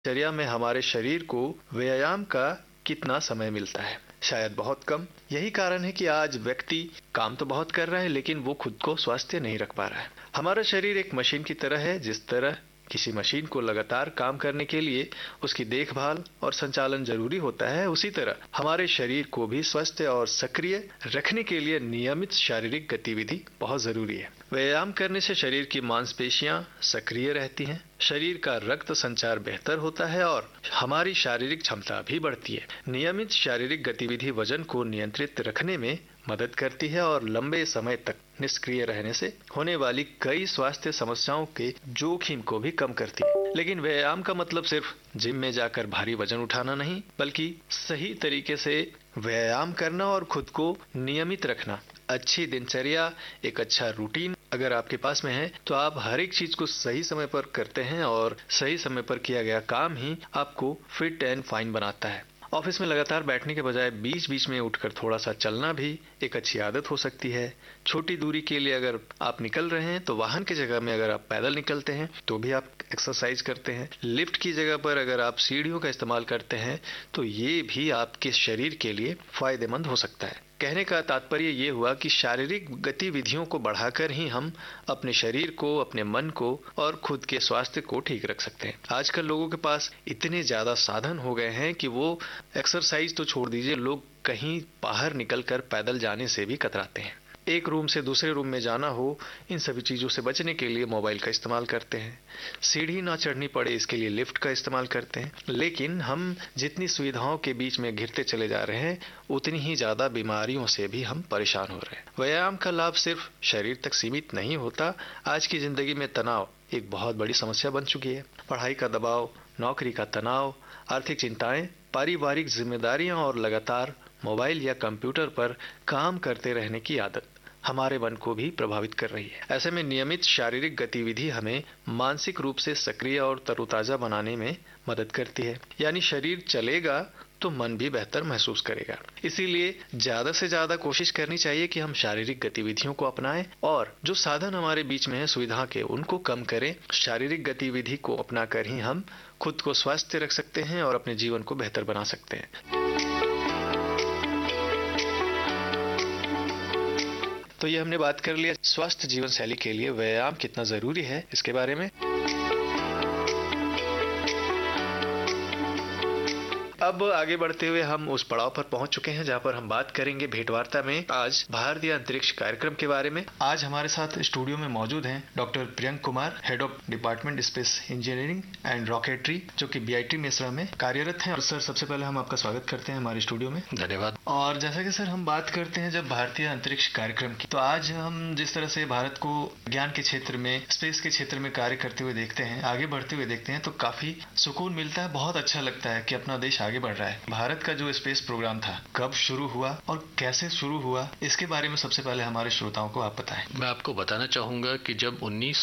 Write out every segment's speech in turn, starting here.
दिनचर्या में हमारे शरीर को व्यायाम का कितना समय मिलता है? शायद बहुत कम। यही कारण है कि आज व्यक्ति काम तो बहुत कर रहा है लेकिन वो खुद को स्वस्थ नहीं रख पा रहा है। हमारा शरीर एक मशीन की तरह है। जिस तरह किसी मशीन को लगातार काम करने के लिए उसकी देखभाल और संचालन जरूरी होता है, उसी तरह हमारे शरीर को भी स्वस्थ और सक्रिय रखने के लिए नियमित शारीरिक गतिविधि बहुत जरूरी है। व्यायाम करने से शरीर की मांसपेशियां सक्रिय रहती हैं, शरीर का रक्त संचार बेहतर होता है और हमारी शारीरिक क्षमता भी बढ़ती है। नियमित शारीरिक गतिविधि वजन को नियंत्रित रखने में मदद करती है और लंबे समय तक निष्क्रिय रहने से होने वाली कई स्वास्थ्य समस्याओं के जोखिम को भी कम करती है। लेकिन व्यायाम का मतलब सिर्फ जिम में जाकर भारी वजन उठाना नहीं, बल्कि सही तरीके से व्यायाम करना और खुद को नियमित रखना। अच्छी दिनचर्या, एक अच्छा रूटीन अगर आपके पास में है तो आप हर एक चीज को सही समय पर करते हैं और सही समय पर किया गया काम ही आपको फिट एंड फाइन बनाता है। ऑफिस में लगातार बैठने के बजाय बीच बीच में उठकर थोड़ा सा चलना भी एक अच्छी आदत हो सकती है। छोटी दूरी के लिए अगर आप निकल रहे हैं तो वाहन की जगह में अगर आप पैदल निकलते हैं तो भी आप एक्सरसाइज करते हैं। लिफ्ट की जगह पर अगर आप सीढ़ियों का इस्तेमाल करते हैं तो ये भी आपके शरीर के लिए फायदेमंद हो सकता है। कहने का तात्पर्य ये हुआ कि शारीरिक गतिविधियों को बढ़ाकर ही हम अपने शरीर को, अपने मन को और खुद के स्वास्थ्य को ठीक रख सकते हैं। आजकल लोगों के पास इतने ज्यादा साधन हो गए हैं कि वो एक्सरसाइज तो छोड़ दीजिए, लोग कहीं बाहर निकलकर पैदल जाने से भी कतराते हैं। एक रूम से दूसरे रूम में जाना हो, इन सभी चीजों से बचने के लिए मोबाइल का इस्तेमाल करते हैं। सीढ़ी ना चढ़नी पड़े इसके लिए लिफ्ट का इस्तेमाल करते हैं। लेकिन हम जितनी सुविधाओं के बीच में घिरते चले जा रहे हैं, उतनी ही ज्यादा बीमारियों से भी हम परेशान हो रहे हैं। व्यायाम का लाभ सिर्फ शरीर तक सीमित नहीं होता। आज की जिंदगी में तनाव एक बहुत बड़ी समस्या बन चुकी है। पढ़ाई का दबाव, नौकरी का तनाव, आर्थिक चिंताएं, पारिवारिक जिम्मेदारियां और लगातार मोबाइल या कंप्यूटर पर काम करते रहने की आदत हमारे मन को भी प्रभावित कर रही है। ऐसे में नियमित शारीरिक गतिविधि हमें मानसिक रूप से सक्रिय और तरोताजा बनाने में मदद करती है। यानी शरीर चलेगा तो मन भी बेहतर महसूस करेगा। इसीलिए ज्यादा से ज्यादा कोशिश करनी चाहिए कि हम शारीरिक गतिविधियों को अपनाएं और जो साधन हमारे बीच में है सुविधा के, उनको कम करें। शारीरिक गतिविधि को अपनाकर ही हम खुद को स्वस्थ रख सकते हैं और अपने जीवन को बेहतर बना सकते हैं। तो ये हमने बात कर लिया स्वस्थ जीवन शैली के लिए व्यायाम कितना जरूरी है इसके बारे में। अब आगे बढ़ते हुए हम उस पड़ाव पर पहुंच चुके हैं जहां पर हम बात करेंगे भेंटवार्ता में आज भारतीय अंतरिक्ष कार्यक्रम के बारे में। आज हमारे साथ स्टूडियो में मौजूद हैं doctor Priyank Kumar, head of department space engineering and rocketry, जो कि बीआईटी मेसरा में कार्यरत हैं। और सर, सबसे पहले हम आपका स्वागत करते हैं हमारे स्टूडियो में। धन्यवाद। और जैसा कि सर हम बात करते हैं जब भारतीय अंतरिक्ष कार्यक्रम की, तो आज हम जिस तरह से भारत को विज्ञान के क्षेत्र में, स्पेस के क्षेत्र में कार्य करते हुए देखते हैं, आगे बढ़ते हुए देखते हैं, तो काफी सुकून मिलता है। बहुत अच्छा लगता है कि अपना देश आगे बढ़ रहा है। भारत का जो स्पेस प्रोग्राम था कब शुरू हुआ और कैसे शुरू हुआ, इसके बारे में सबसे पहले हमारे श्रोताओं को आप बताएं। मैं आपको बताना चाहूंगा कि जब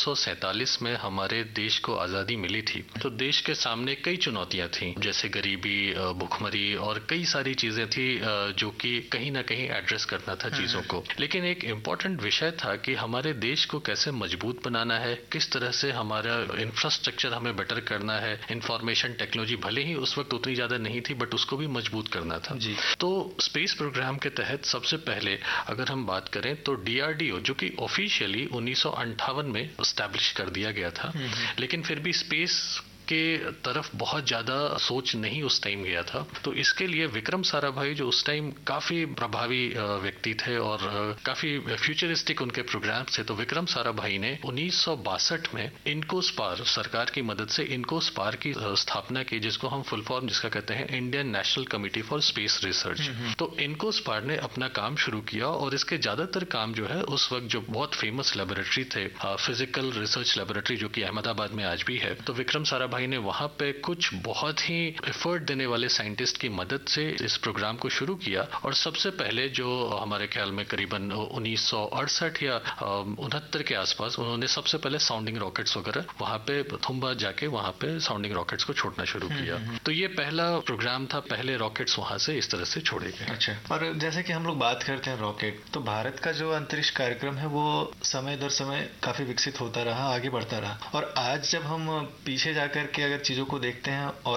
1947 में हमारे देश को आजादी मिली थी तो देश के सामने कई चुनौतियां थी, जैसे गरीबी, भुखमरी और कई सारी चीजें थी जो कि कहीं ना कहीं एड्रेस करना था चीजों को। लेकिन एक इम्पोर्टेंट विषय था कि हमारे देश को कैसे मजबूत बनाना है, किस तरह से हमारा इंफ्रास्ट्रक्चर हमें बेटर करना है। इंफॉर्मेशन टेक्नोलॉजी भले ही उस वक्त उतनी ज्यादा नहीं थी, बट उसको भी मजबूत करना था जी। तो स्पेस प्रोग्राम के तहत सबसे पहले अगर हम बात करें तो डीआरडीओ, जो कि ऑफिशियली 1958 में एस्टैब्लिश कर दिया गया था, लेकिन फिर भी स्पेस के तरफ बहुत ज्यादा सोच नहीं उस टाइम गया था। तो इसके लिए विक्रम साराभाई, जो उस टाइम काफी प्रभावी व्यक्ति थे और काफी फ्यूचरिस्टिक उनके प्रोग्राम थे, तो विक्रम साराभाई ने 1962 में इनकोस्पार, सरकार की मदद से इनकोस्पार की स्थापना की, जिसको हम फुल फॉर्म जिसका कहते हैं Indian national committee for space research. तो इनकोस्पार ने अपना काम शुरू किया और इसके ज्यादातर काम जो है उस वक्त जो बहुत फेमस लेबोरेटरी थे, फिजिकल रिसर्च लेबोरेटरी, जो कि अहमदाबाद में आज भी है, तो विक्रम साराभाई ने वहां पे कुछ बहुत ही एफर्ट देने वाले साइंटिस्ट की मदद से इस प्रोग्राम को शुरू किया। और सबसे पहले जो हमारे ख्याल में करीबन 1968 या 69 के आसपास उन्होंने सबसे पहले साउंडिंग रॉकेट्स वगैरह वहां पे थुम्बा जाके वहां पे साउंडिंग रॉकेट्स को छोड़ना शुरू किया। तो ये पहला प्रोग्राम था, पहले रॉकेट्स वहां से इस तरह से छोड़े गए। अच्छा, और जैसे कि हम लोग बात करते हैं रॉकेट, तो भारत का जो अंतरिक्ष कार्यक्रम है वो समय दर समय काफी विकसित होता रहा, आगे बढ़ता रहा। और आज जब हम पीछे जाकर के अगर चीजों को देखते हैं और